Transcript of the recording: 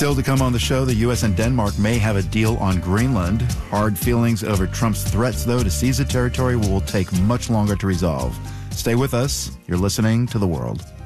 Still to come on the show, the U.S. and Denmark may have a deal on Greenland. Hard feelings over Trump's threats, though, to seize the territory will take much longer to resolve. Stay with us. You're listening to The World.